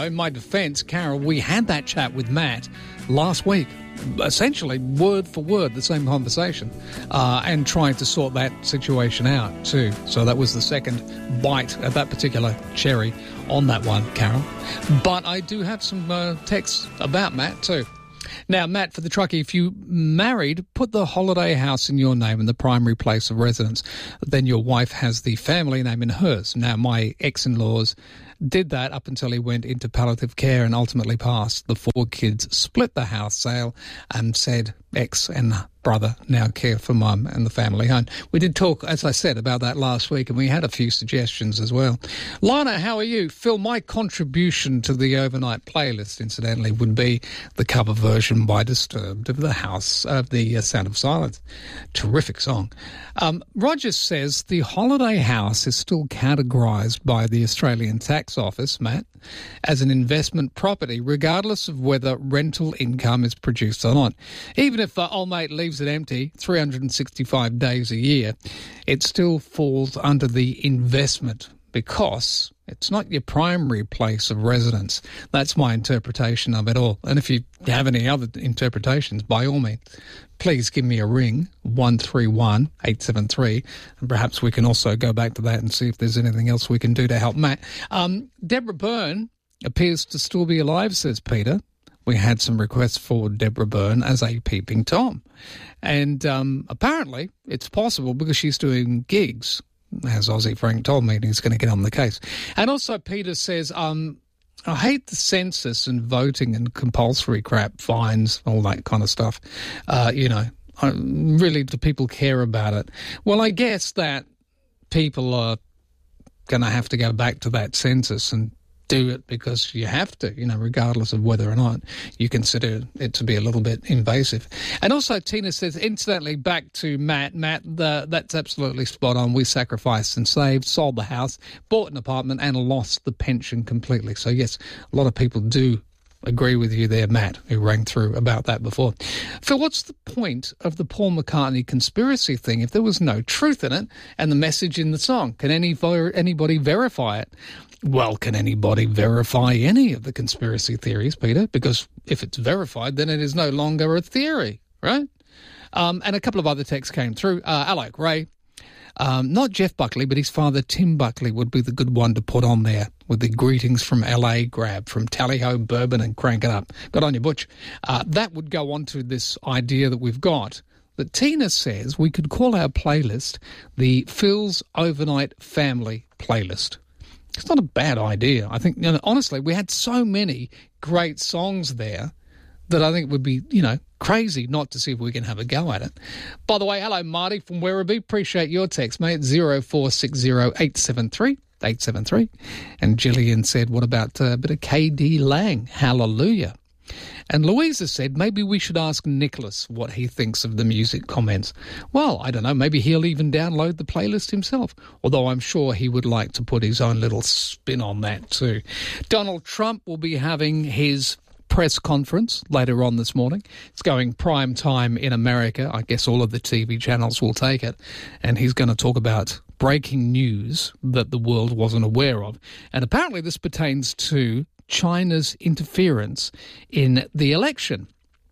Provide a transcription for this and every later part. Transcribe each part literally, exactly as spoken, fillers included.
in my defence, Carol, we had that chat with Matt last week. Essentially, word for word, the same conversation, uh, and trying to sort that situation out too. So that was the second bite at that particular cherry on that one, Carol. But I do have some uh, texts about Matt too. Now, Matt, for the truckie, if you married, put the holiday house in your name and the primary place of residence. Then your wife has the family name in hers. Now, my ex-in-laws did that up until he went into palliative care and ultimately passed. The four kids split the house sale and said ex and brother now care for mum and the family home. We did talk, as I said, about that last week, and we had a few suggestions as well. Lana, how are you? Phil, my contribution to the overnight playlist, incidentally, would be the cover version by Disturbed of the House of the uh, Sound of Silence. Terrific song. Um, Rogers says the holiday house is still categorised by the Australian Tax Office, Matt, as an investment property, regardless of whether rental income is produced or not. Even if the old mate leaves it empty three hundred sixty-five days a year, it still falls under the investment because it's not your primary place of residence. That's my interpretation of it all. And if you have any other interpretations, by all means, please give me a ring, one three one, eight seven three, and perhaps we can also go back to that and see if there's anything else we can do to help Matt. Um, Deborah Byrne appears to still be alive, says Peter. We had some requests for Deborah Byrne as a peeping Tom. And um, apparently it's possible because she's doing gigs, as Aussie Frank told me, and he's going to get on the case. And also Peter says, um, I hate the census and voting and compulsory crap, fines, all that kind of stuff. Uh, you know, I, really, do people care about it? Well, I guess that people are going to have to go back to that census and do it because you have to, you know, regardless of whether or not you consider it to be a little bit invasive. And also Tina says, incidentally, back to Matt, Matt, the, that's absolutely spot on. We sacrificed and saved, sold the house, bought an apartment and lost the pension completely. So yes, a lot of people do agree with you there, Matt, who rang through about that before. Phil, what's the point of the Paul McCartney conspiracy thing if there was no truth in it and the message in the song? Can any anybody verify it? Well, can anybody verify any of the conspiracy theories, Peter? Because if it's verified, then it is no longer a theory, right? Um, and a couple of other texts came through. Uh, Alec Ray, um, not Jeff Buckley, but his father, Tim Buckley, would be the good one to put on there with the greetings from L A grab, from Tally-Ho, Bourbon and Crank It Up. Good on you, Butch. Uh, that would go on to this idea that we've got that Tina says we could call our playlist the Phil's Overnight Family Playlist. It's not a bad idea. I think, you know, honestly, we had so many great songs there that I think it would be, you know, crazy not to see if we can have a go at it. By the way, hello, Marty from Werribee. Appreciate your text, mate. zero four six zero eight seven three eight seven three. And Gillian said, what about a bit of K D Lang? Hallelujah. And Louisa said, maybe we should ask Nicholas what he thinks of the music comments. Well, I don't know, maybe he'll even download the playlist himself, although I'm sure he would like to put his own little spin on that too. Donald Trump will be having his press conference later on this morning. It's going prime time in America. I guess all of the T V channels will take it. And he's going to talk about breaking news that the world wasn't aware of. And apparently this pertains to China's interference in the election.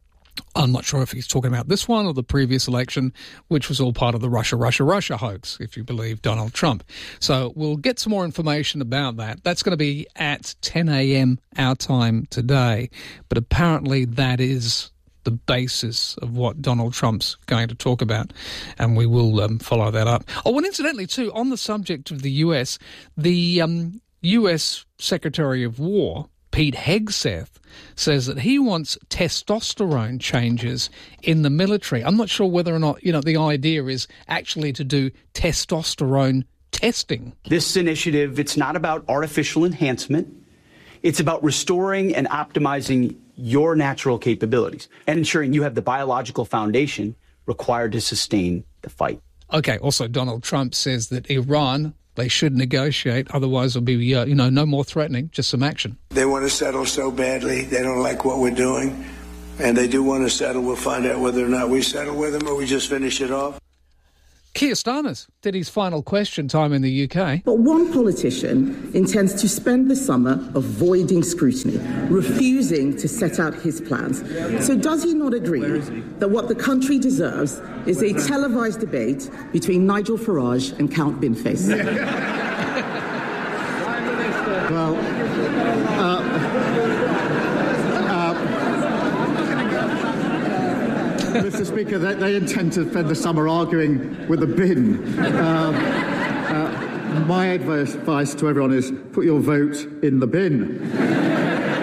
I'm not sure if he's talking about this one or the previous election, which was all part of the Russia, Russia, Russia hoax, if you believe Donald Trump. So we'll get some more information about that. That's going to be at ten a.m. our time today. But apparently that is the basis of what Donald Trump's going to talk about, and we will um, follow that up. Oh, and incidentally, too, on the subject of the U S, the um, U S Secretary of War, Pete Hegseth, says that he wants testosterone changes in the military. I'm not sure whether or not, you know, the idea is actually to do testosterone testing. This initiative, it's not about artificial enhancement. It's about restoring and optimizing your natural capabilities and ensuring you have the biological foundation required to sustain the fight. Okay, also Donald Trump says that Iran, they should negotiate, otherwise it'll be, uh, you know, no more threatening, just some action. They want to settle so badly. They don't like what we're doing. And they do want to settle. We'll find out whether or not we settle with them or we just finish it off. Keir Starmer's did his final question time in the U K. But one politician intends to spend the summer avoiding scrutiny, refusing to set out his plans. So does he not agree that what the country deserves is a televised debate between Nigel Farage and Count Binface? Well, uh, uh, Mister Speaker, they, they intend to spend the summer arguing with a bin. Um, uh, my advice to everyone is put your vote in the bin.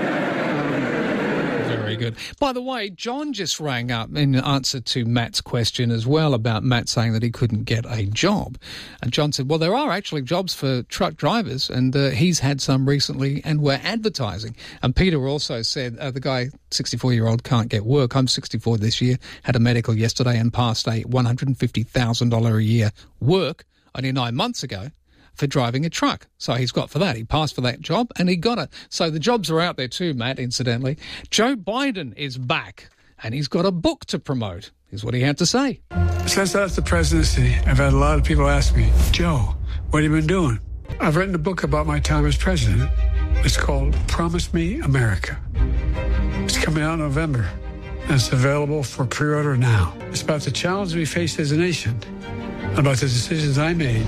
Good. By the way, John just rang up in answer to Matt's question as well about Matt saying that he couldn't get a job. And John said, well, there are actually jobs for truck drivers, and uh, he's had some recently, and we're advertising. And Peter also said, uh, the guy, sixty-four-year-old, can't get work. I'm sixty-four this year, had a medical yesterday and passed a one hundred fifty thousand dollars a year work only nine months ago for driving a truck. So he's got for that. He passed for that job and he got it. So the jobs are out there too, Matt, incidentally. Joe Biden is back and he's got a book to promote. Here's what he had to say. Since I left the presidency, I've had a lot of people ask me, Joe, what have you been doing? I've written a book about my time as president. It's called Promise Me America. It's coming out in November and it's available for pre-order now. It's about the challenge we face as a nation, about the decisions I made,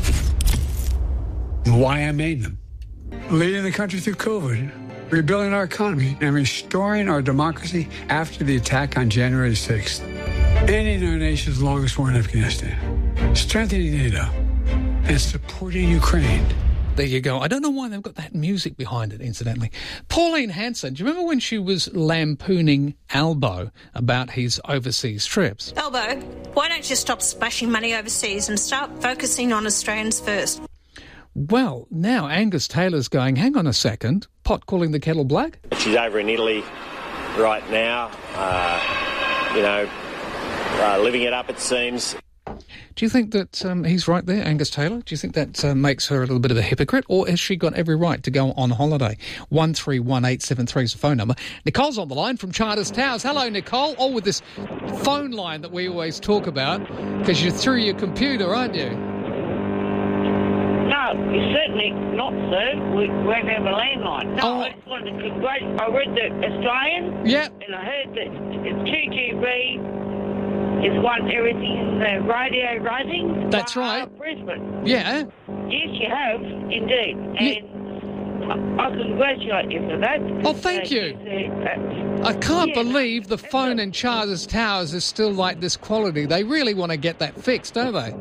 why I made them. Leading the country through COVID, rebuilding our economy, and restoring our democracy after the attack on January sixth. Ending our nation's longest war in Afghanistan. Strengthening NATO. And supporting Ukraine. There you go. I don't know why they've got that music behind it, incidentally. Pauline Hanson, do you remember when she was lampooning Albo about his overseas trips? Albo, why don't you stop splashing money overseas and start focusing on Australians first? Well, now Angus Taylor's going, hang on a second, pot calling the kettle black? She's over in Italy right now, uh, you know, uh, living it up, it seems. Do you think that um, he's right there, Angus Taylor? Do you think that uh, makes her a little bit of a hypocrite, or has she got every right to go on holiday? one three one eight seven three is the phone number. Nicole's on the line from Charters Towers. Hello, Nicole. Oh, with this phone line that we always talk about, because you're through your computer, aren't you? No, certainly not, sir. We won't have a landline. No, oh. I just wanted to congratulate. I read the Australian. Yeah. And I heard that two G B has won everything in the radio rating. That's uh, right. Brisbane. Yeah. Yes, you have, indeed. And yeah. I, I congratulate you for that. Oh, thank uh, you. Uh, I can't yeah, believe the phone in Charters Towers is still like this quality. They really want to get that fixed, don't they?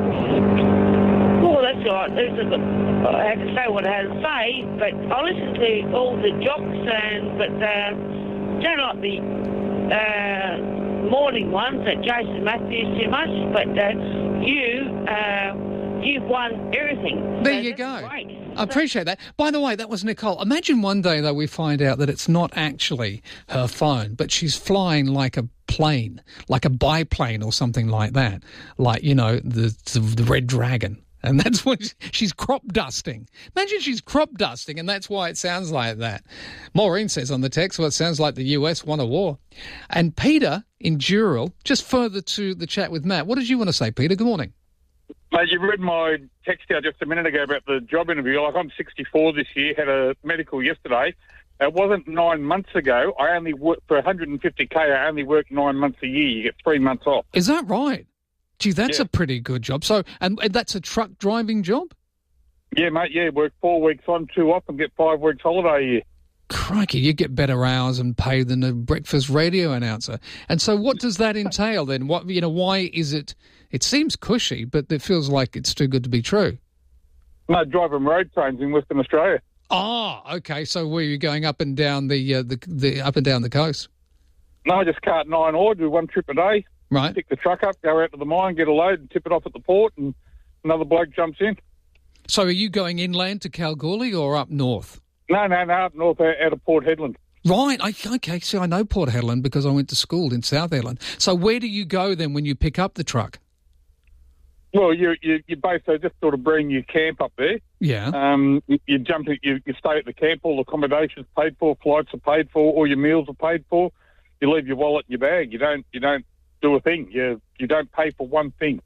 Well, that's all right. There's a, I have to say what I have to say, but I listen to all the jocks, and but uh, don't like the uh, morning ones that Jason Matthews too much. But uh, you, uh, you've won everything. There so you go. Great. I appreciate that. By the way, that was Nicole. Imagine one day, though, we find out that it's not actually her phone, but she's flying like a plane, like a biplane or something like that, like, you know, the the, the Red Dragon. And that's what she's crop dusting. Imagine she's crop dusting, and that's why it sounds like that. Maureen says on the text, well, it sounds like the U S won a war. And Peter in Dural, just further to the chat with Matt, what did you want to say, Peter? Good morning. Mate, you read my text out just a minute ago about the job interview. Like, I'm sixty-four this year, had a medical yesterday. It wasn't nine months ago. I only worked for one hundred fifty K. I only work nine months a year. You get three months off. Is that right? Gee, that's yeah. a pretty good job. So, and, and that's a truck driving job? Yeah, mate, yeah. Work four weeks on, two off, and get five weeks holiday a year. Crikey, you get better hours and pay than a breakfast radio announcer. And so what does that entail then? What, you know, why is it, it seems cushy, but it feels like it's too good to be true. No, driving road trains in Western Australia. Oh, okay. So were you going up and down the, uh, the, the, up and down the coast? No, I just cart nine ore, do one trip a day. Right. Pick the truck up, go out to the mine, get a load, and tip it off at the port, and another bloke jumps in. So are you going inland to Kalgoorlie or up north? No, no, no, up north out of Port Hedland. Right. Okay, so I know Port Hedland because I went to school in South Hedland. So where do you go then when you pick up the truck? Well, you you, you basically just sort of bring your camp up there. Yeah. Um, you, you jump, you, you stay at the camp, all accommodations paid for, flights are paid for, all your meals are paid for. You leave your wallet in your bag. You don't, you don't do a thing. You you don't pay for one thing.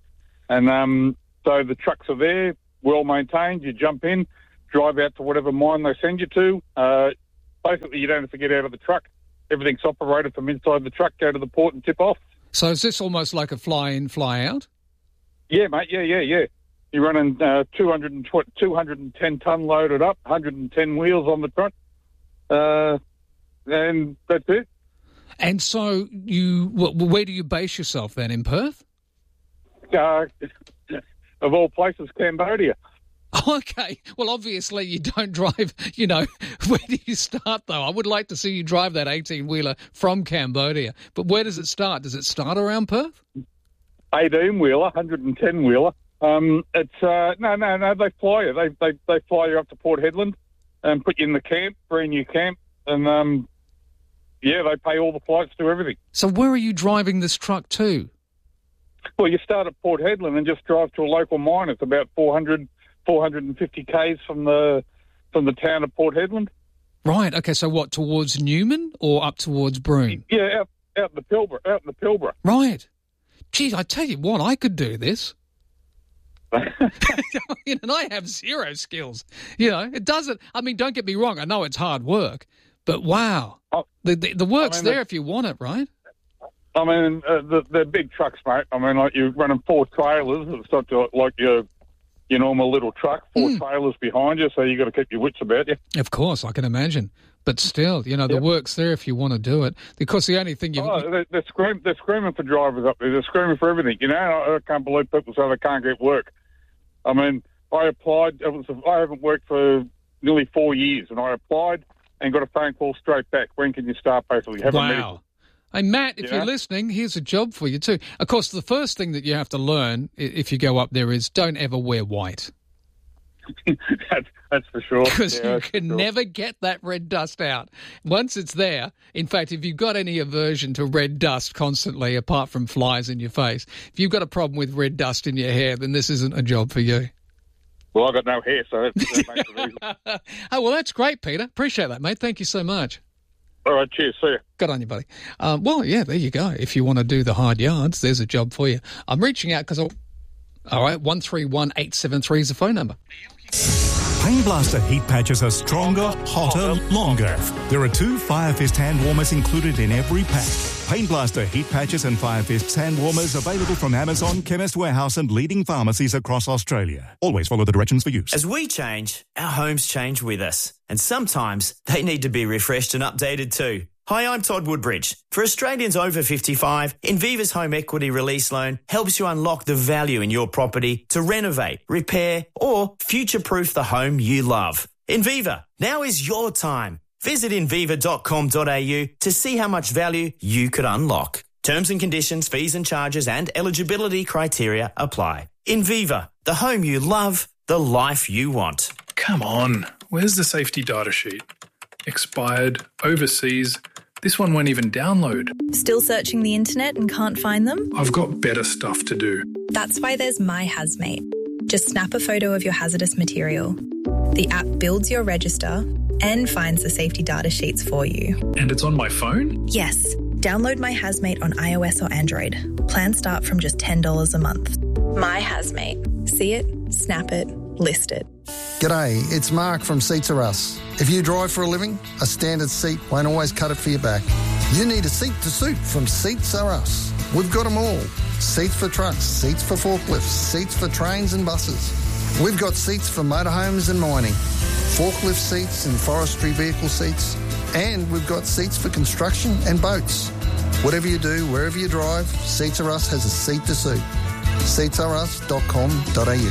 And um, so the trucks are there, well maintained. You jump in, drive out to whatever mine they send you to. Uh, basically, you don't have to get out of the truck. Everything's operated from inside the truck, go to the port and tip off. So is this almost like a fly-in, fly-out? Yeah, mate, yeah, yeah, yeah. You're running uh, two hundred ten tonne loaded up, one hundred ten wheels on the front, uh, and that's it. And so you, where do you base yourself then, in Perth? Uh, of all places, Cambodia. Okay. Well, obviously you don't drive, you know, where do you start, though? I would like to see you drive that eighteen-wheeler from Cambodia. But where does it start? Does it start around Perth? eighteen-wheeler, one hundred ten-wheeler. Um, it's, uh, no, no, no, they fly you. They, they, they fly you up to Port Hedland and put you in the camp, brand new camp, and, um, yeah, they pay all the flights, do everything. So where are you driving this truck to? Well, you start at Port Hedland and just drive to a local mine. It's about four hundred, four hundred fifty kays from the from the town of Port Hedland. Right. Okay. So what, towards Newman or up towards Broome? Yeah, out out in the Pilbara. Out in the Pilbara. Right. Geez, I tell you what, I could do this. And I have zero skills. You know, it doesn't. I mean, don't get me wrong. I know it's hard work, but wow, oh, the, the the work's I mean, there if you want it, right? I mean, uh, the, they're big trucks, mate. I mean, like you're running four trailers. It's not like your your normal little truck. Four mm. trailers behind you, so you got to keep your wits about you. Of course, I can imagine. But still, you know, the yep. work's there if you want to do it. Because the only thing you oh, they're, they're, scream, they're screaming for drivers up there. They're screaming for everything. You know, I, I can't believe people say they can't get work. I mean, I applied. It was, I haven't worked for nearly four years, and I applied and got a phone call straight back. When can you start, basically? Have wow. a medical. Hey, Matt, if you you're know? listening, here's a job for you too. Of course, the first thing that you have to learn if you go up there is don't ever wear white. that's, that's for sure. Because yeah, you can sure. never get that red dust out. Once it's there, in fact, if you've got any aversion to red dust constantly, apart from flies in your face, if you've got a problem with red dust in your hair, then this isn't a job for you. Well, I've got no hair, so that, that makes it easy. Oh, well, that's great, Peter. Appreciate that, mate. Thank you so much. All right, cheers. See you. Good on you, buddy. Um, well, yeah, there you go. If you want to do the hard yards, there's a job for you. I'm reaching out because, all right, one three one eight seven three is the phone number. Pain Blaster heat patches are stronger, hotter, longer. There are two Fire Fist hand warmers included in every pack. Pain Blaster heat patches and Fire Fist hand warmers available from Amazon, Chemist Warehouse and leading pharmacies across Australia. Always follow the directions for use. As we change, our homes change with us. And sometimes they need to be refreshed and updated too. Hi, I'm Todd Woodbridge. For Australians over fifty-five, Inviva's Home Equity Release Loan helps you unlock the value in your property to renovate, repair or future-proof the home you love. Inviva, now is your time. Visit inviva dot com dot a u to see how much value you could unlock. Terms and conditions, fees and charges and eligibility criteria apply. Inviva, the home you love, the life you want. Come on, where's the safety data sheet? Expired, overseas. This one won't even download. Still searching the internet and can't find them? I've got better stuff to do. That's why there's My Hazmate. Just snap a photo of your hazardous material. The app builds your register and finds the safety data sheets for you. And it's on my phone? Yes. Download My Hazmate on iOS or Android. Plans start from just ten dollars a month. My Hazmate. See it, snap it, list it. G'day, it's Mark from Seats Are Us. If you drive for a living, a standard seat won't always cut it for your back. You need a seat to suit from Seats Are Us. We've got them all. Seats for trucks, seats for forklifts, seats for trains and buses. We've got seats for motorhomes and mining, forklift seats and forestry vehicle seats, and we've got seats for construction and boats. Whatever you do, wherever you drive, Seats Are Us has a seat to suit. seats are us dot com dot a u.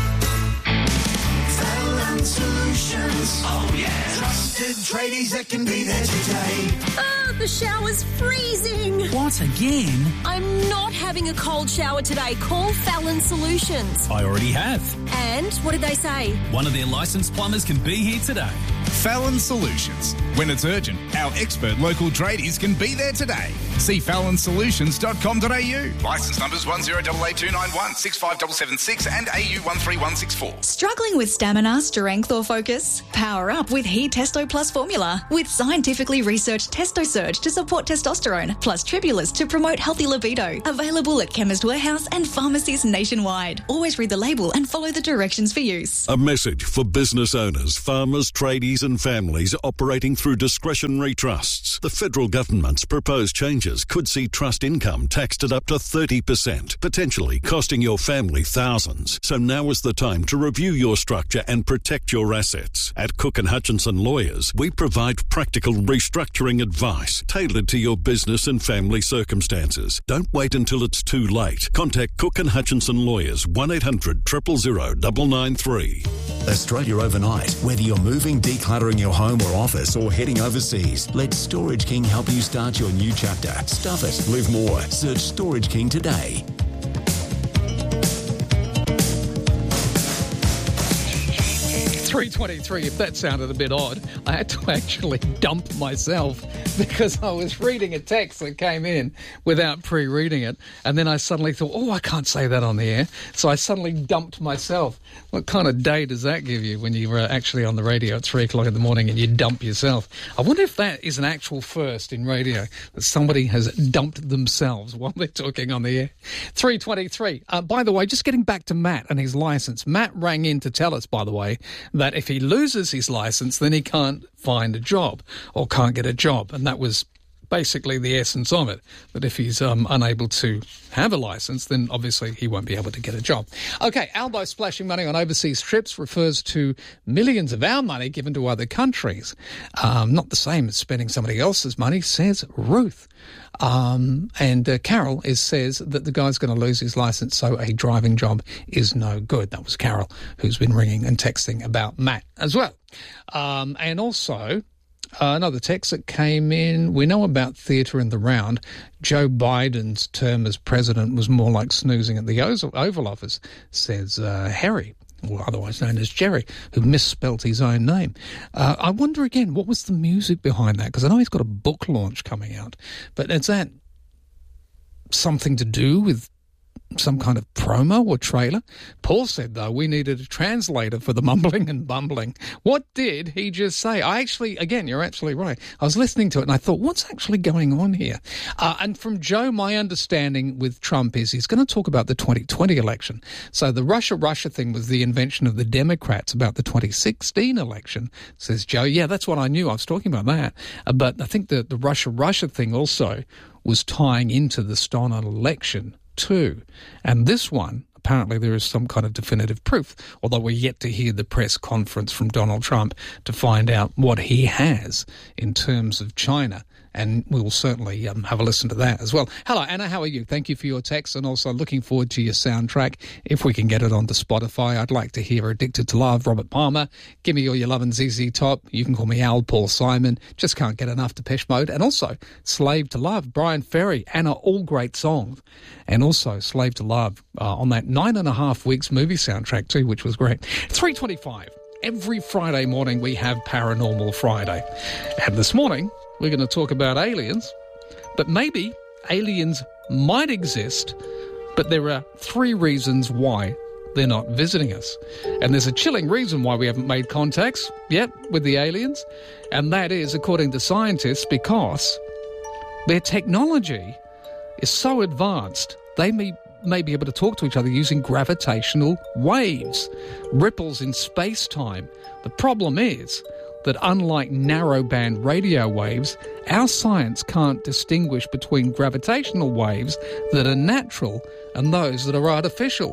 Solutions. Oh, yeah. Trusted tradies that can be there today. Oh, the shower's freezing. What, again? I'm not having a cold shower today. Call Fallon Solutions. I already have. And what did they say? One of their licensed plumbers can be here today. Fallon Solutions. When it's urgent, our expert local tradies can be there today. See fallon solutions dot com dot a u. Licence numbers one zero eight eight two nine one, six five seven seven six and A U one three one six four. Struggling with stamina, strength or focus? Power up with He Testo Plus formula. With scientifically researched Testo Surge to support testosterone, plus Tribulus to promote healthy libido. Available at Chemist Warehouse and pharmacies nationwide. Always read the label and follow the directions for use. A message for business owners, farmers, tradies and families operating through discretionary trusts. The federal government's proposed changes could see trust income taxed at up to thirty percent, potentially costing your family thousands. So now is the time to review your structure and protect your assets. At Cook and Hutchinson Lawyers, we provide practical restructuring advice tailored to your business and family circumstances. Don't wait until it's too late. Contact Cook and Hutchinson Lawyers, one eight hundred, zero zero zero, nine nine three. Australia Overnight. Whether you're moving, decluttering your home or office, or heading overseas, let Storage King help you start your new chapter. Stuff it, live more. Search Storage King today. three twenty-three, if that sounded a bit odd, I had to actually dump myself because I was reading a text that came in without pre-reading it, and then I suddenly thought, oh, I can't say that on the air, so I suddenly dumped myself. What kind of day does that give you when you're actually on the radio at three o'clock in the morning and you dump yourself? I wonder if that is an actual first in radio, that somebody has dumped themselves while they're talking on the air. three twenty-three. Uh, by the way, just getting back to Matt and his licence. Matt rang in to tell us, by the way, that if he loses his licence, then he can't find a job or can't get a job. And that was basically the essence of it, that if he's um, unable to have a licence, then obviously he won't be able to get a job. OK, Albo splashing money on overseas trips refers to millions of our money given to other countries. Um, not the same as spending somebody else's money, says Ruth. Um, and uh, Carol is says that the guy's going to lose his licence, so a driving job is no good. That was Carol, who's been ringing and texting about Matt as well. Um, and also... Uh, another text that came in, we know about theatre in the round. Joe Biden's term as president was more like snoozing at the Oval Office, says uh, Harry, or otherwise known as Jerry, who misspelt his own name. Uh, I wonder again, what was the music behind that? Because I know he's got a book launch coming out, but is that something to do with some kind of promo or trailer? Paul said, though, we needed a translator for the mumbling and bumbling. What did he just say? I actually, again, you're absolutely right. I was listening to it and I thought, what's actually going on here? Uh, and from Joe, my understanding with Trump is he's going to talk about the twenty twenty election. So the Russia-Russia thing was the invention of the Democrats about the twenty sixteen election, says Joe. Yeah, that's what I knew. I was talking about that. Uh, but I think the, the Russia-Russia thing also was tying into the Stolen election too. And this one, apparently there is some kind of definitive proof, although we're yet to hear the press conference from Donald Trump to find out what he has in terms of China. And we will certainly um, have a listen to that as well. Hello, Anna, how are you? Thank you for your text, and also looking forward to your soundtrack. If we can get it onto Spotify, I'd like to hear Addicted to Love, Robert Palmer. Give me all your love and Z Z Top. You can call me Al, Paul Simon. Just can't get enough Depeche Mode. And also Slave to Love, Brian Ferry. Anna, all great songs. And also Slave to Love uh, on that nine and a half weeks movie soundtrack too, which was great. three twenty-five. Every Friday morning we have Paranormal Friday. And this morning we're going to talk about aliens, but maybe aliens might exist, but there are three reasons why they're not visiting us. And there's a chilling reason why we haven't made contacts yet with the aliens, and that is, according to scientists, because their technology is so advanced, they may, may be able to talk to each other using gravitational waves, ripples in space-time. The problem is that unlike narrowband radio waves, our science can't distinguish between gravitational waves that are natural and those that are artificial.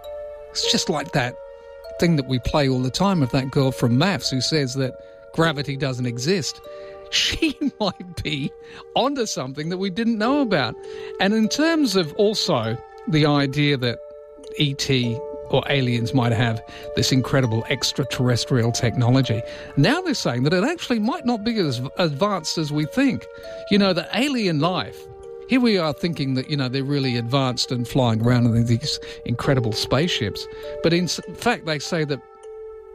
It's just like that thing that we play all the time of that girl from maths who says that gravity doesn't exist. She might be onto something that we didn't know about. And in terms of also the idea that E T or aliens might have this incredible extraterrestrial technology, now they're saying that it actually might not be as advanced as we think. You know, the alien life, here we are thinking that, you know, they're really advanced and flying around in these incredible spaceships. But in fact, they say that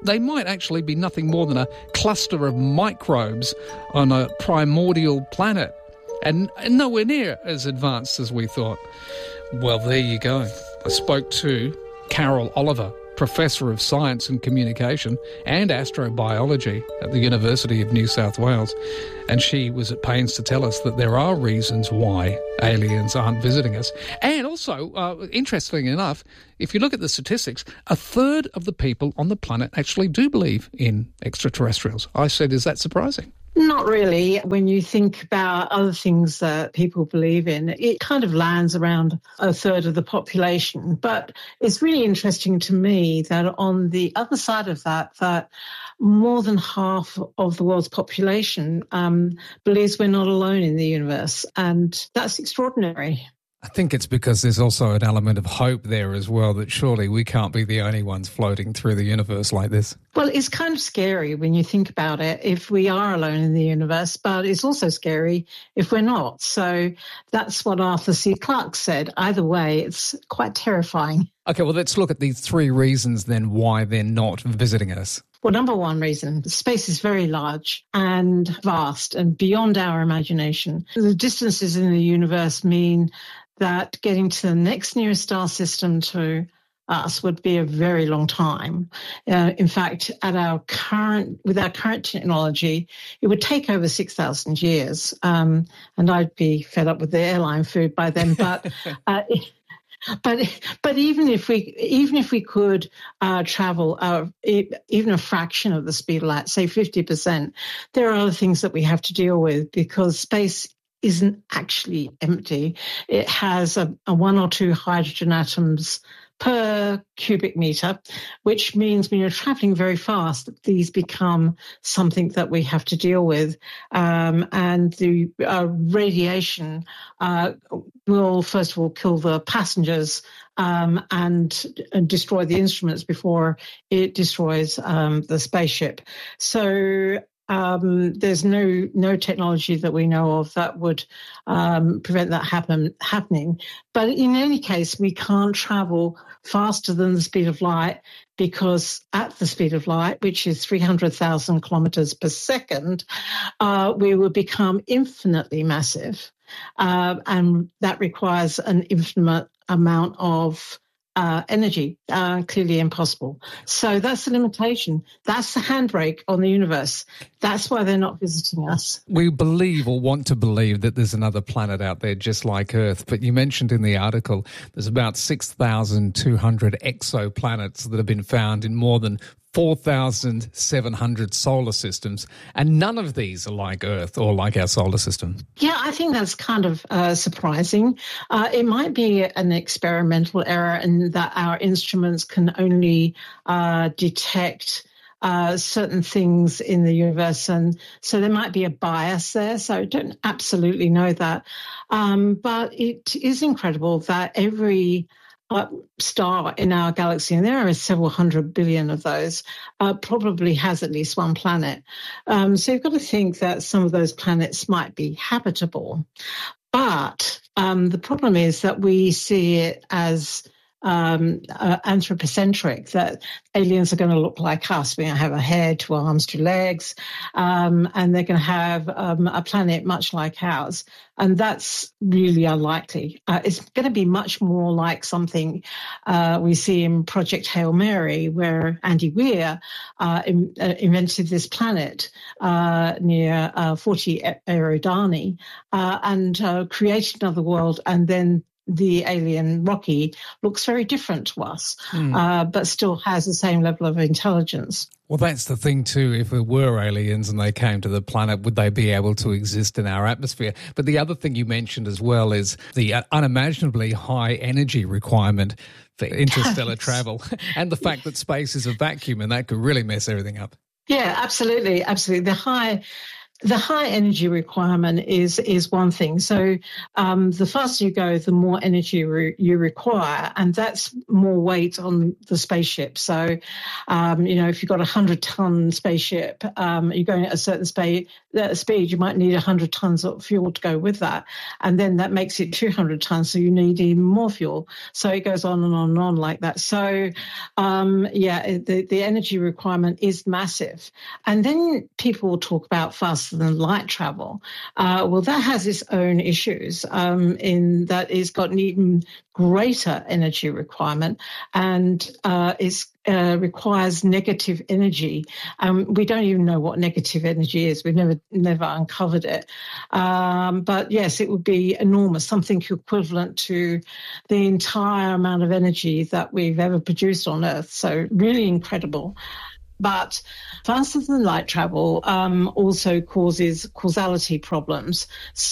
they might actually be nothing more than a cluster of microbes on a primordial planet, and nowhere near as advanced as we thought. Well, there you go. I spoke to Carol Oliver, Professor of Science and Communication and Astrobiology at the University of New South Wales, and she was at pains to tell us that there are reasons why aliens aren't visiting us. And also, uh, interestingly enough, if you look at the statistics, a third of the people on the planet actually do believe in extraterrestrials. I said, is that surprising? Not really. When you think about other things that people believe in, it kind of lands around a third of the population. But it's really interesting to me that on the other side of that, that more than half of the world's population um, believes we're not alone in the universe. And that's extraordinary. I think it's because there's also an element of hope there as well, that surely we can't be the only ones floating through the universe like this. Well, it's kind of scary when you think about it, if we are alone in the universe, but it's also scary if we're not. So that's what Arthur C. Clarke said. Either way, it's quite terrifying. Okay, well, let's look at these three reasons then why they're not visiting us. Well, number one reason, space is very large and vast and beyond our imagination. The distances in the universe mean that getting to the next nearest star system to us would be a very long time. Uh, in fact, at our current, with our current technology, it would take over six thousand years. Um, and I'd be fed up with the airline food by then. But uh, But but even if we even if we could uh, travel uh, even a fraction of the speed of light, say fifty percent, there are other things that we have to deal with, because space isn't actually empty. It has a, a one or two hydrogen atoms per cubic meter, which means when you're traveling very fast, these become something that we have to deal with. Um, and the uh, radiation uh, will, first of all, kill the passengers um, and, and destroy the instruments before it destroys um, the spaceship. So Um, there's no no technology that we know of that would um, prevent that happen happening. But in any case, we can't travel faster than the speed of light, because at the speed of light, which is three hundred thousand kilometers per second, uh, we will become infinitely massive. Uh, and that requires an infinite amount of Uh, energy, uh, clearly impossible. So that's the limitation. That's the handbrake on the universe. That's why they're not visiting us. We believe or want to believe that there's another planet out there just like Earth. But you mentioned in the article there's about six thousand two hundred exoplanets that have been found in more than four thousand seven hundred solar systems, and none of these are like Earth or like our solar system. Yeah, I think that's kind of uh, surprising. Uh, it might be an experimental error in that our instruments can only uh, detect uh, certain things in the universe, and so there might be a bias there. So I don't absolutely know that. Um, but it is incredible that every Uh, star in our galaxy, and there are several hundred billion of those, uh, probably has at least one planet. Um, so you've got to think that some of those planets might be habitable. But um, the problem is that we see it as um, uh, anthropocentric, that aliens are going to look like us. We're going to have a head, two arms, two legs, um, and they're going to have um, a planet much like ours. And that's really unlikely. Uh, it's going to be much more like something uh, we see in Project Hail Mary, where Andy Weir uh, in, uh, invented this planet uh, near uh, Forty Eridani uh, and uh, created another world, and then the alien Rocky looks very different to us, mm. uh, but still has the same level of intelligence. Well, that's the thing too. If there were aliens and they came to the planet, would they be able to exist in our atmosphere? But the other thing you mentioned as well is the unimaginably high energy requirement for interstellar yes. travel, and the fact that space is a vacuum, and that could really mess everything up. Yeah, absolutely, absolutely. The high The high energy requirement is is one thing. So um, the faster you go, the more energy re- you require, and that's more weight on the spaceship. So, um, you know, if you've got a hundred-ton spaceship, um, you're going at a certain spa- uh, speed, you might need one hundred tons of fuel to go with that, and then that makes it two hundred tons, so you need even more fuel. So it goes on and on and on like that. So, um, yeah, the, the energy requirement is massive. And then people will talk about faster than light travel. Uh, well, that has its own issues um, in that it's got an even greater energy requirement, and uh, it uh, requires negative energy. Um, we don't even know what negative energy is. We've never never uncovered it. Um, but yes, it would be enormous, something equivalent to the entire amount of energy that we've ever produced on Earth. So really incredible. But faster than light travel um, also causes causality problems.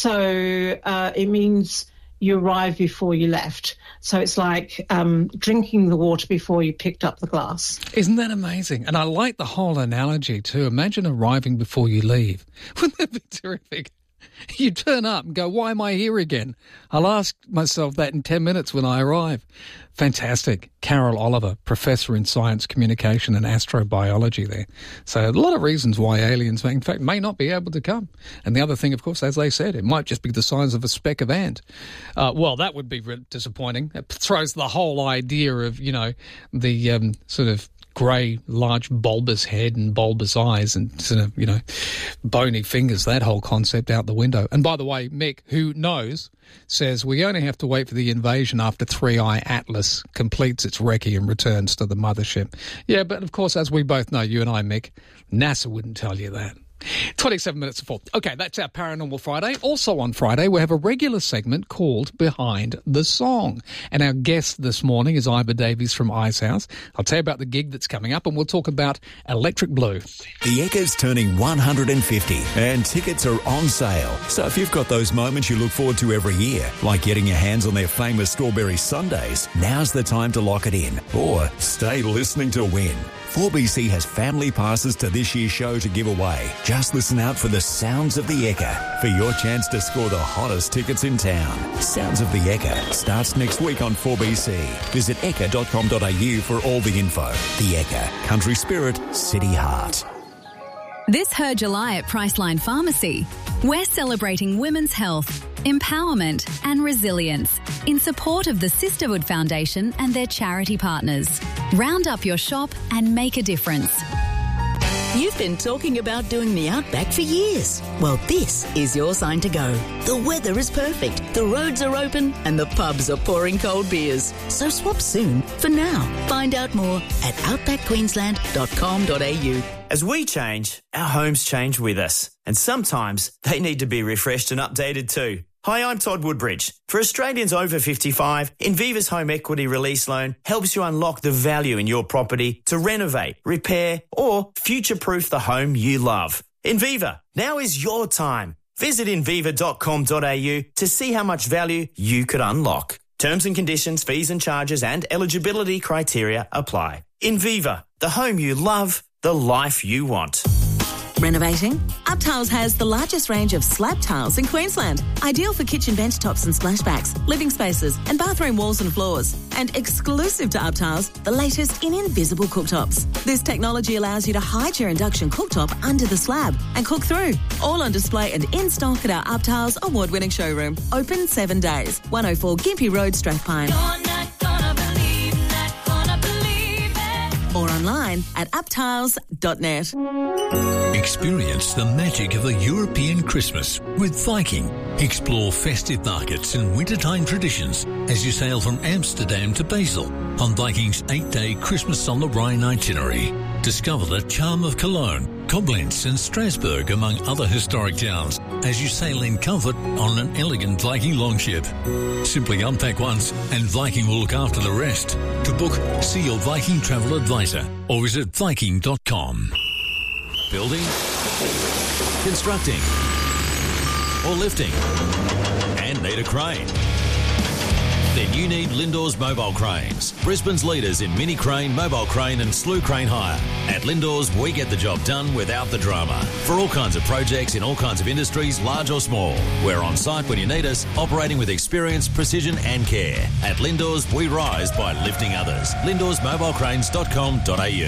So uh, it means you arrive before you left. So it's like um, drinking the water before you picked up the glass. Isn't that amazing? And I like the whole analogy too. Imagine arriving before you leave. Wouldn't that be terrific? You turn up and go, why am I here again? I'll ask myself that in ten minutes when I arrive. Fantastic. Carol Oliver, Professor in Science Communication and Astrobiology there. So a lot of reasons why aliens, in fact, may not be able to come. And the other thing, of course, as they said, it might just be the size of a speck of ant. Uh, well, that would be disappointing. It throws the whole idea of, you know, the um, sort of grey, large, bulbous head and bulbous eyes and sort of, you know, bony fingers, that whole concept out the window. And by the way, Mick, who knows, says we only have to wait for the invasion after three I Atlas completes its recce and returns to the mothership. Yeah, but of course, as we both know, you and I, Mick, NASA wouldn't tell you that. twenty-seven minutes to four. Okay, that's our Paranormal Friday. Also on Friday, we have a regular segment called Behind the Song. And our guest this morning is Iva Davies from Icehouse. I'll tell you about the gig that's coming up, and we'll talk about Electric Blue. The Ekka's turning one hundred fifty and tickets are on sale. So if you've got those moments you look forward to every year, like getting your hands on their famous strawberry sundaes, now's the time to lock it in. Or stay listening to win. four B C has family passes to this year's show to give away. Just listen out for the Sounds of the Ekka for your chance to score the hottest tickets in town. Sounds of the Ekka starts next week on four B C. Visit ekka dot com dot a u for all the info. The Ekka, country spirit, city heart. This Her July at Priceline Pharmacy, we're celebrating women's health, empowerment and resilience in support of the Sisterhood Foundation and their charity partners. Round up your shop and make a difference. You've been talking about doing the Outback for years. Well, this is your sign to go. The weather is perfect, the roads are open and the pubs are pouring cold beers. So swap soon for now. Find out more at outback queensland dot com dot a u. As we change, our homes change with us. And sometimes they need to be refreshed and updated too. Hi, I'm Todd Woodbridge. For Australians over fifty-five, Inviva's home equity release loan helps you unlock the value in your property to renovate, repair or future-proof the home you love. Inviva, now is your time. Visit inviva dot com dot a u to see how much value you could unlock. Terms and conditions, fees and charges and eligibility criteria apply. Inviva, the home you love, the life you want. Renovating? UpTiles has the largest range of slab tiles in Queensland. Ideal for kitchen bench tops and splashbacks, living spaces and bathroom walls and floors. And exclusive to UpTiles, the latest in invisible cooktops. This technology allows you to hide your induction cooktop under the slab and cook through. All on display and in stock at our UpTiles award-winning showroom. Open seven days. one oh four Gympie Road, Strathpine. Or online at uptiles dot net. Experience the magic of a European Christmas with Viking. Explore festive markets and wintertime traditions as you sail from Amsterdam to Basel on Viking's eight-day Christmas on the Rhine itinerary. Discover the charm of Cologne, Koblenz and Strasbourg, among other historic towns, as you sail in comfort on an elegant Viking longship. Simply unpack once and Viking will look after the rest. To book, see your Viking travel advisor or visit viking dot com. Building, constructing, or lifting, and need a crane. Then you need Lindor's Mobile Cranes, Brisbane's leaders in mini crane, mobile crane and slew crane hire. At Lindor's, we get the job done without the drama. For all kinds of projects in all kinds of industries, large or small. We're on site when you need us, operating with experience, precision and care. At Lindor's, we rise by lifting others. lindors mobile cranes dot com dot a u.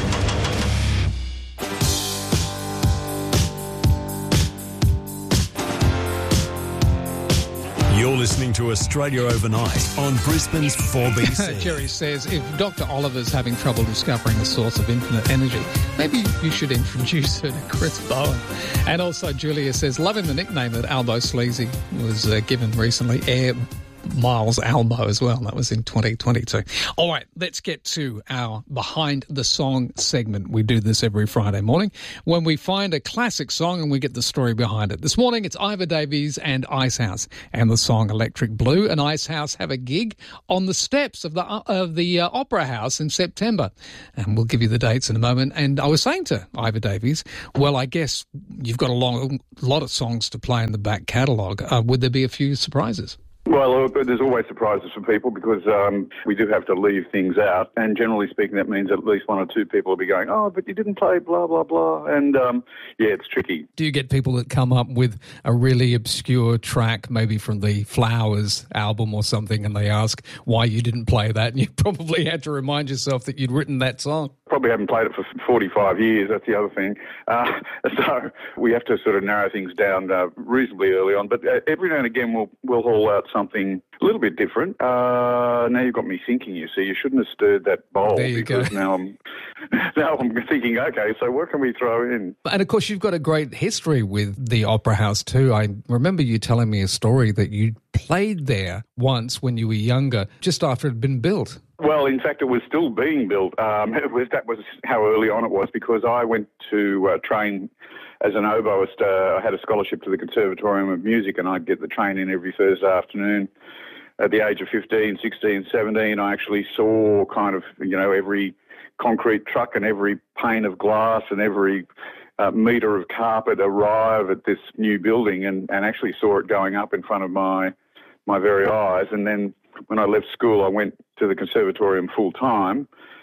You're listening to Australia Overnight on Brisbane's four B C. Jerry says, if Doctor Oliver's having trouble discovering the source of infinite energy, maybe you should introduce her to Chris Bowen. And also Julia says, loving the nickname that Albo Sleazy was uh, given recently. Air Miles Albo as well. That was in twenty twenty-two. All right, let's get to our Behind the Song segment. We do this every Friday morning when we find a classic song and we get the story behind it. This morning it's Ivor Davies and Icehouse and the song Electric Blue. And Icehouse have a gig on the steps of the uh, of the uh, Opera House in September. And we'll give you the dates in a moment. And I was saying to Ivor Davies, well, I guess you've got a long, lot of songs to play in the back catalogue. Uh, would there be a few surprises? Well, there's always surprises for people because um, we do have to leave things out. And generally speaking, that means at least one or two people will be going, oh, but you didn't play blah, blah, blah. And, um, yeah, it's tricky. Do you get people that come up with a really obscure track, maybe from the Flowers album or something, and they ask why you didn't play that? And you probably had to remind yourself that you'd written that song. Probably haven't played it for forty-five years, that's the other thing. Uh, so we have to sort of narrow things down uh, reasonably early on. But uh, every now and again we'll, we'll haul out something a little bit different. Uh, now you've got me thinking, you see. You shouldn't have stirred that bowl there you because go. now I'm now I'm thinking, okay, so what can we throw in? And, of course, you've got a great history with the Opera House too. I remember you telling me a story that you played there once when you were younger, just after it had been built. Well, in fact, it was still being built. Um, it was, that was how early on it was because I went to uh, train as an oboist. Uh, I had a scholarship to the Conservatorium of Music and I'd get the train in every Thursday afternoon. At the age of fifteen, sixteen, seventeen, I actually saw kind of, you know, every concrete truck and every pane of glass and every uh, metre of carpet arrive at this new building and, and actually saw it going up in front of my my very eyes. And then when I left school, I went to the Conservatorium full-time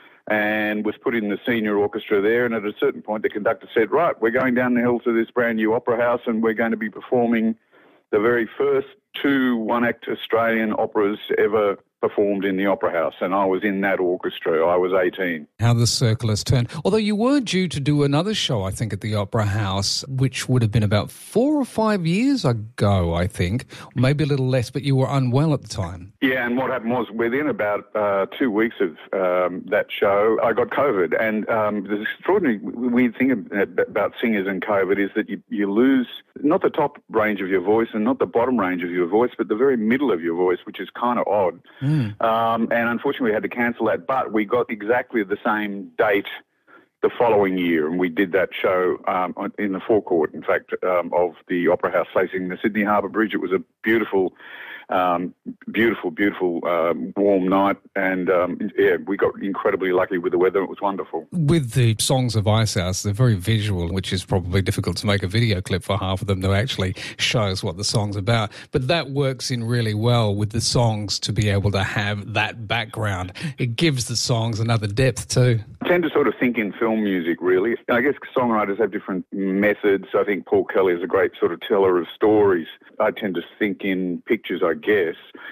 and was put in the senior orchestra there. And at a certain point, the conductor said, right, we're going down the hill to this brand new opera house and we're going to be performing the very first two one-act Australian operas ever performed in the Opera House, and I was in that orchestra. I was eighteen. How the circle has turned. Although you were due to do another show, I think, at the Opera House, which would have been about four or five years ago, I think, maybe a little less, but you were unwell at the time. Yeah, and what happened was within about uh, two weeks of um, that show, I got COVID. And um, the extraordinary weird thing about singers and COVID is that you, you lose not the top range of your voice and not the bottom range of your voice, but the very middle of your voice, which is kind of odd. Mm. Um, and unfortunately, we had to cancel that. But we got exactly the same date the following year, and we did that show um, in the forecourt, in fact, um, of the Opera House facing the Sydney Harbour Bridge. It was a beautiful, um, beautiful, beautiful um, warm night, and um, yeah, we got incredibly lucky with the weather. It was wonderful. With the songs of Icehouse, they're very visual, which is probably difficult to make a video clip for half of them to actually show us what the song's about. But that works in really well with the songs to be able to have that background. It gives the songs another depth too. I tend to sort of think in film music, really. I guess songwriters have different methods. I think Paul Kelly is a great sort of teller of stories. I tend to think in pictures, I guess.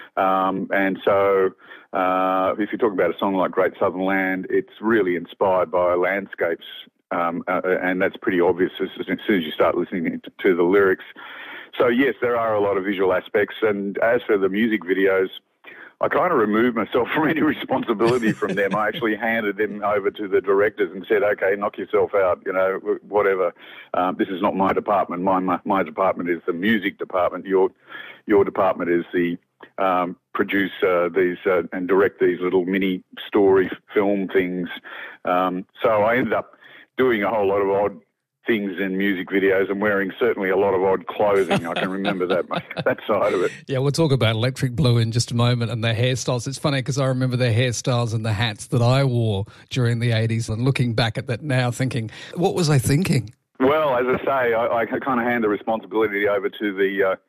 Um, and so uh, if you talk about a song like Great Southern Land, it's really inspired by landscapes, um, uh, and that's pretty obvious as, as soon as you start listening to, to the lyrics. So, yes, there are a lot of visual aspects. And as for the music videos, I kind of removed myself from any responsibility from them. I actually handed them over to the directors and said, okay, knock yourself out, you know, whatever. Um, this is not my department. My, my my department is the music department. Your your department is the um, produce uh, these uh, and direct these little mini story film things. Um, so I ended up doing a whole lot of odd things in music videos and wearing certainly a lot of odd clothing. I can remember that that side of it. Yeah, we'll talk about Electric Blue in just a moment and their hairstyles. It's funny because I remember their hairstyles and the hats that I wore during the eighties, and looking back at that now thinking, what was I thinking? Well, as I say, I, I kind of hand the responsibility over to the uh,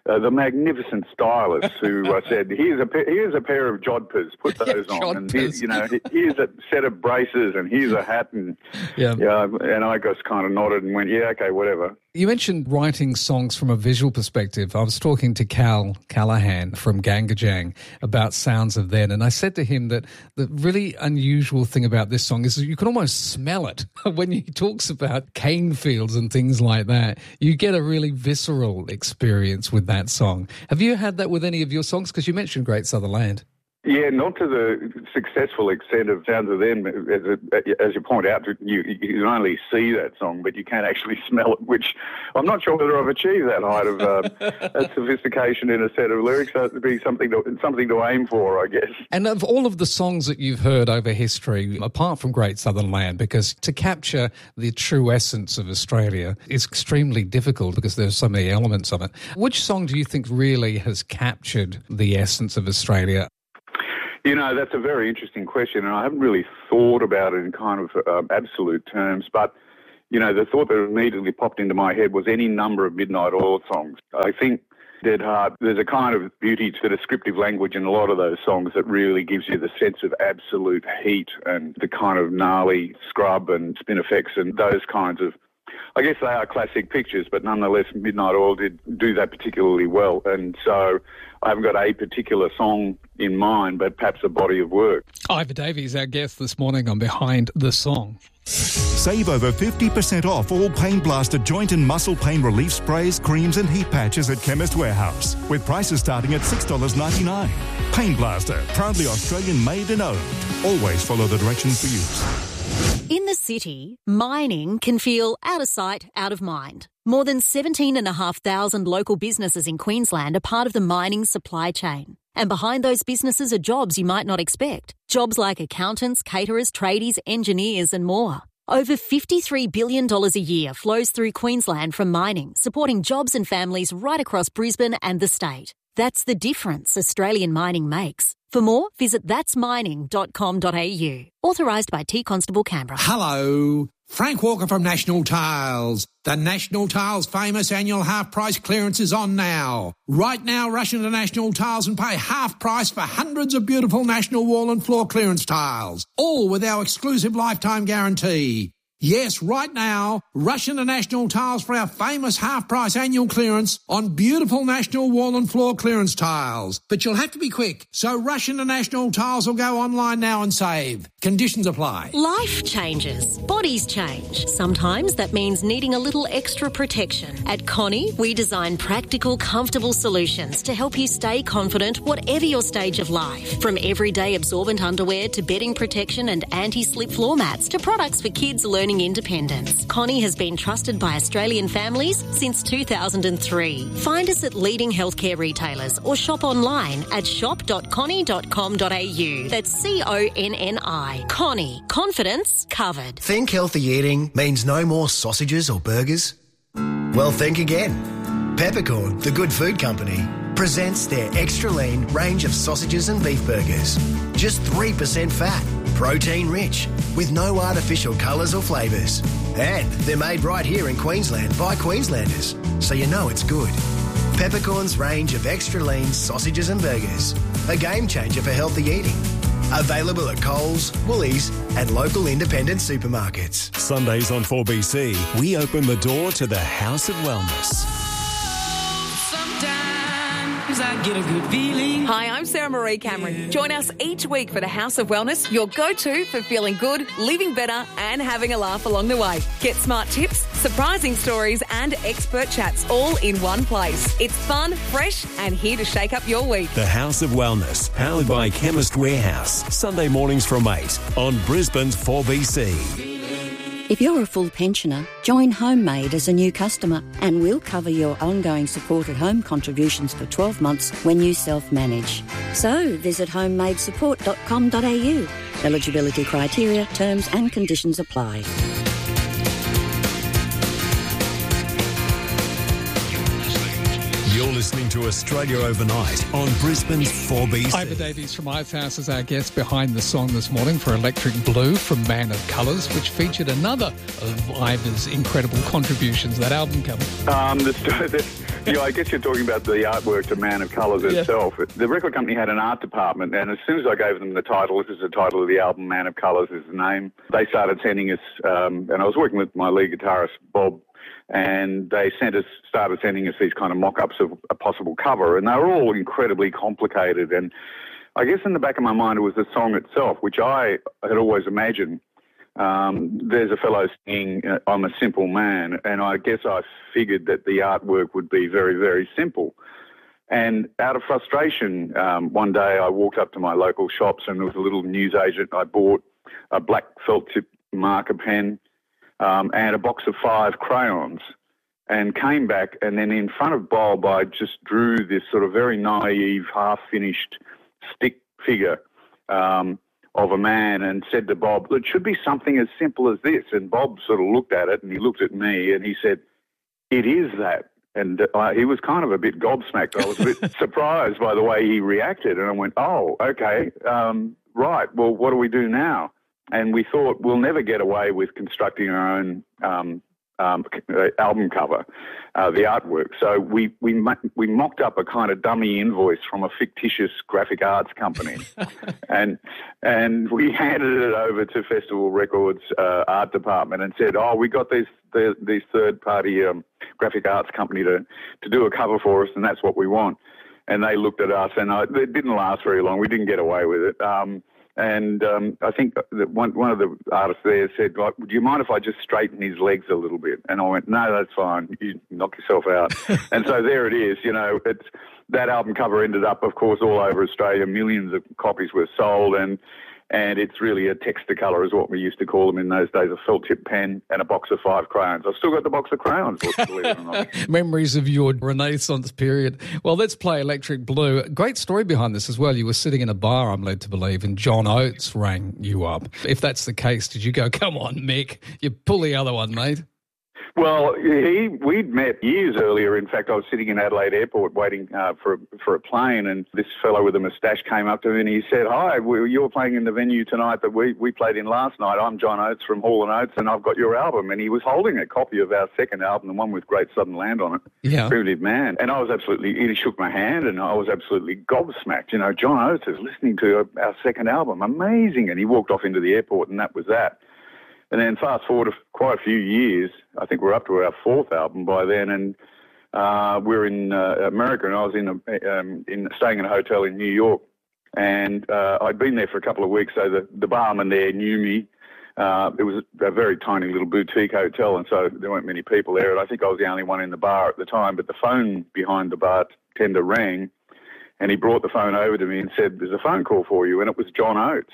uh, the magnificent stylist who uh, said, "Here's a pa- here's a pair of jodhpurs, put those yeah, on, and here's, you know, here's a set of braces, and here's a hat," and yeah, yeah, and I just kind of nodded and went, "Yeah, okay, whatever." You mentioned writing songs from a visual perspective. I was talking to Cal Callahan from Gangajang about Sounds of Then, and I said to him that the really unusual thing about this song is you can almost smell it when he talks about cane fields and things like that. You get a really visceral experience with that song. Have you had that with any of your songs? Because you mentioned Great Southern Land. Yeah, not to the successful extent of Sounds of Them. As, a, as you point out, you, you can only see that song, but you can't actually smell it, which I'm not sure whether I've achieved that height of uh, sophistication in a set of lyrics. So it'd be something to, something to aim for, I guess. And of all of the songs that you've heard over history, apart from Great Southern Land, because to capture the true essence of Australia is extremely difficult because there's so many elements of it. Which song do you think really has captured the essence of Australia? You know, that's a very interesting question, and I haven't really thought about it in kind of um, absolute terms, but, you know, the thought that immediately popped into my head was any number of Midnight Oil songs. I think Dead Heart, there's a kind of beauty to the descriptive language in a lot of those songs that really gives you the sense of absolute heat and the kind of gnarly scrub and spin effects and those kinds of, I guess they are classic pictures, but nonetheless Midnight Oil did do that particularly well. And so I haven't got a particular song in mind, but perhaps a body of work. Ivor Davies, our guest this morning on Behind the Song. Save over fifty percent off all Pain Blaster joint and muscle pain relief sprays, creams and heat patches at Chemist Warehouse, with prices starting at six dollars ninety-nine. Pain Blaster, proudly Australian made and owned. Always follow the directions for use. In the city, mining can feel out of sight, out of mind. More than seventeen thousand five hundred local businesses in Queensland are part of the mining supply chain. And behind those businesses are jobs you might not expect. Jobs like accountants, caterers, tradies, engineers and more. Over fifty-three billion dollars a year flows through Queensland from mining, supporting jobs and families right across Brisbane and the state. That's the difference Australian mining makes. For more, visit that's mining dot com dot a u. Authorised by T Constable Canberra. Hello, Frank Walker from National Tiles. The National Tiles famous annual half price clearance is on now. Right now, rush into National Tiles and pay half price for hundreds of beautiful National wall and floor clearance tiles, all with our exclusive lifetime guarantee. Yes, right now, rush into National Tiles for our famous half-price annual clearance on beautiful National wall and floor clearance tiles. But you'll have to be quick, so rush into National Tiles or go online now and save. Conditions apply. Life changes. Bodies change. Sometimes that means needing a little extra protection. At Connie, we design practical, comfortable solutions to help you stay confident whatever your stage of life. From everyday absorbent underwear to bedding protection and anti-slip floor mats to products for kids learning independence. Connie has been trusted by Australian families since two thousand three. Find us at leading healthcare retailers or shop online at shop dot connie dot com dot a u. That's C O N N I. Connie. Confidence covered. Think healthy eating means no more sausages or burgers? Well, think again. Peppercorn, the good food company, presents their extra lean range of sausages and beef burgers. Just three percent fat, protein rich, with no artificial colours or flavours. And they're made right here in Queensland by Queenslanders, so you know it's good. Peppercorn's range of extra lean sausages and burgers, a game changer for healthy eating. Available at Coles, Woolies and local independent supermarkets. Sundays on four B C, we open the door to the House of Wellness. I get a good feeling. Hi, I'm Sarah Marie Cameron. Join us each week for the House of Wellness, your go-to for feeling good, living better and having a laugh along the way. Get smart tips, surprising stories and expert chats all in one place. It's fun, fresh and here to shake up your week. The House of Wellness, powered by Chemist Warehouse. Sunday mornings from eight on Brisbane's four B C. If you're a full pensioner, join HomeMade as a new customer and we'll cover your ongoing supported home contributions for twelve months when you self-manage. So visit homemade support dot com dot a u. Eligibility criteria, terms and conditions apply. You're listening to Australia Overnight on Brisbane's four B C. Ivor Davies from Ice House is our guest behind the song this morning for Electric Blue from Man of Colours, which featured another of Ivor's incredible contributions, that album cover. Um, the, the, Yeah, I guess you're talking about the artwork to Man of Colours Yeah. itself. The record company had an art department, and as soon as I gave them the title, this is the title of the album, Man of Colours is the name, they started sending us, um, and I was working with my lead guitarist, Bob, and they sent us, started sending us these kind of mock-ups of a possible cover, and they were all incredibly complicated. And I guess in the back of my mind it was the song itself, which I had always imagined. Um, there's a fellow singing, uh, I'm a simple man, and I guess I figured that the artwork would be very, very simple. And out of frustration, um, one day I walked up to my local shops and there was a little newsagent. I bought a black felt tip marker pen um, and a box of five crayons, and came back, and then in front of Bob I just drew this sort of very naive, half-finished stick figure um, of a man, and said to Bob, it should be something as simple as this. And Bob sort of looked at it and he looked at me and he said, it is that. And uh, he was kind of a bit gobsmacked. I was a bit surprised by the way he reacted. And I went, oh, okay, um, right, well, what do we do now? And we thought we'll never get away with constructing our own um, um, album cover, uh, the artwork. So we, we, we mocked up a kind of dummy invoice from a fictitious graphic arts company. and and we handed it over to Festival Records uh, art department and said, oh, we got these the, these third-party um, graphic arts company to, to do a cover for us, and that's what we want. And they looked at us, and uh, it didn't last very long. We didn't get away with it. Um, and um, I think that one, one of the artists there said, like, do you mind if I just straighten his legs a little bit? And I went, no, that's fine. You knock yourself out. And so there it is. You know, it's that album cover ended up, of course, all over Australia. Millions of copies were sold, and and it's really a Textacolor is what we used to call them in those days, a felt tip pen and a box of five crayons. I've still got the box of crayons, believe it or not. Memories of your Renaissance period. Well, let's play Electric Blue. Great story behind this as well. You were sitting in a bar, I'm led to believe, and John Oates rang you up. If that's the case, did you go, come on, Mick, you pull the other one, mate? Well, he we'd met years earlier. In fact, I was sitting in Adelaide Airport waiting uh, for for a plane, and this fellow with a moustache came up to me and he said, "Hi, we, you're playing in the venue tonight that we, we played in last night. I'm John Oates from Hall and Oates, and I've got your album." And he was holding a copy of our second album, the one with Great Southern Land on it, yeah. Primitive Man. And I was absolutely, he shook my hand, and I was absolutely gobsmacked. You know, John Oates is listening to our second album, amazing. And he walked off into the airport, and that was that. And then fast forward quite a few years, I think we're up to our fourth album by then, and uh, we're in uh, America, and I was in, a, um, in staying in a hotel in New York, and uh, I'd been there for a couple of weeks, so the, the barman there knew me. Uh, it was a very tiny little boutique hotel, and so there weren't many people there, and I think I was the only one in the bar at the time, but the phone behind the bartender rang, and he brought the phone over to me and said, "There's a phone call for you," and it was John Oates.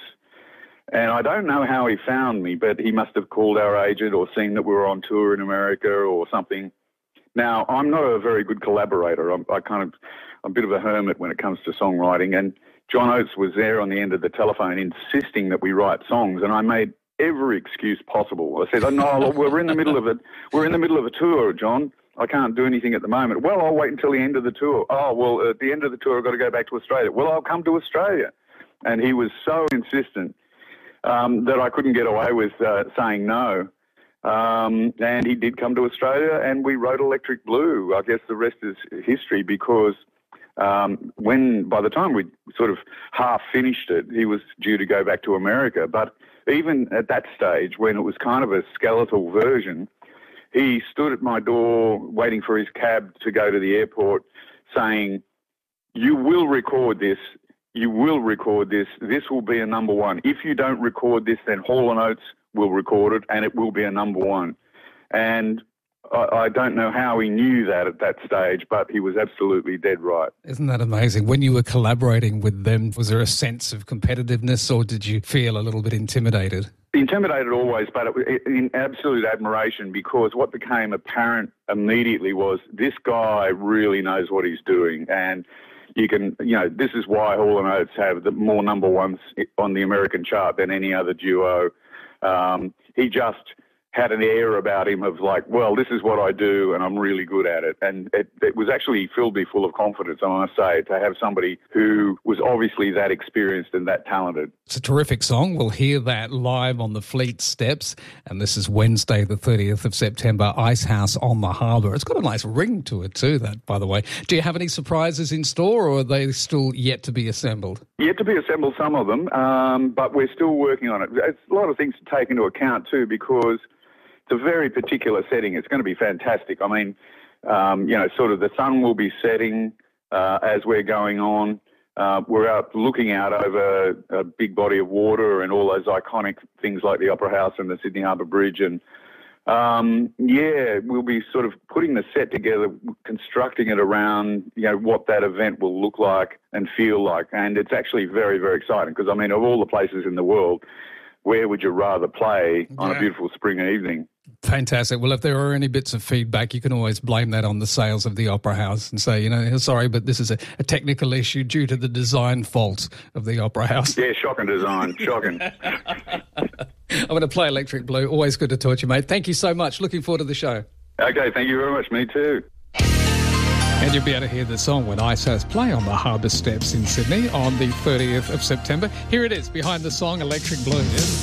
And I don't know how he found me, but he must have called our agent or seen that we were on tour in America or something. Now, I'm not a very good collaborator. I'm, I kind of, I'm a bit of a hermit when it comes to songwriting. And John Oates was there on the end of the telephone insisting that we write songs, and I made every excuse possible. I said, "Oh, no, we're in the middle of it. We're in the middle of a tour, John. I can't do anything at the moment." "Well, I'll wait until the end of the tour." "Oh, well, at the end of the tour, I've got to go back to Australia." "Well, I'll come to Australia." And he was so insistent Um, that I couldn't get away with uh, saying no. Um, and he did come to Australia, and we wrote Electric Blue. I guess the rest is history, because um, when, by the time we sort of half finished it, he was due to go back to America. But even at that stage, when it was kind of a skeletal version, he stood at my door waiting for his cab to go to the airport saying, "You will record this. You will record this. This will be a number one. If you don't record this, then Hall and Oates will record it, and it will be a number one." And I, I don't know how he knew that at that stage, but he was absolutely dead right. Isn't that amazing? When you were collaborating with them, was there a sense of competitiveness, or did you feel a little bit intimidated? Intimidated always, but it, in absolute admiration, because what became apparent immediately was this guy really knows what he's doing. And you can, you know, this is why Hall and Oates have the more number ones on the American chart than any other duo. Um, he just had an air about him of like, well, this is what I do and I'm really good at it. And it, it was actually filled me full of confidence, I must say, to have somebody who was obviously that experienced and that talented. It's a terrific song. We'll hear that live on the Fleet Steps. And this is Wednesday, the thirtieth of September, Icehouse on the Harbour. It's got a nice ring to it too, that, by the way. Do you have any surprises in store, or are they still yet to be assembled? Yet to be assembled, some of them, um, but we're still working on it. It's a lot of things to take into account too, because it's a very particular setting. It's going to be fantastic. I mean, um, you know, sort of the sun will be setting uh, as we're going on. Uh, we're out looking out over a big body of water and all those iconic things like the Opera House and the Sydney Harbour Bridge. And, um, yeah, we'll be sort of putting the set together, constructing it around, you know, what that event will look like and feel like. And it's actually very, very exciting because, I mean, of all the places in the world, where would you rather play on Yeah. a beautiful spring evening? Fantastic. Well, if there are any bits of feedback, you can always blame that on the sales of the Opera House and say, you know, sorry, but this is a, a technical issue due to the design faults of the Opera House. Yeah, shocking design, shocking. I'm going to play Electric Blue. Always good to talk to you, mate. Thank you so much. Looking forward to the show. Okay, thank you very much. Me too. And you'll be able to hear the song when Icehouse play on the Harbour Steps in Sydney on the thirtieth of September. Here it is, behind the song Electric Blue.